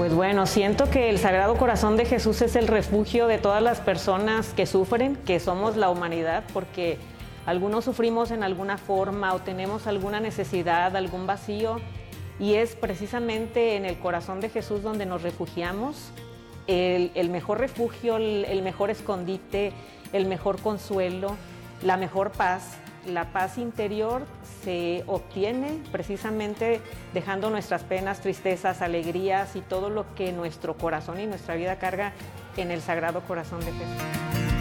Pues bueno, siento que el Sagrado Corazón de Jesús es el refugio de todas las personas que sufren, que somos la humanidad, porque algunos sufrimos en alguna forma o tenemos alguna necesidad, algún vacío, y es precisamente en el corazón de Jesús donde nos refugiamos, el mejor refugio, el mejor escondite, el mejor consuelo, la mejor paz. La paz interior se obtiene precisamente dejando nuestras penas, tristezas, alegrías y todo lo que nuestro corazón y nuestra vida carga en el Sagrado Corazón de Jesús.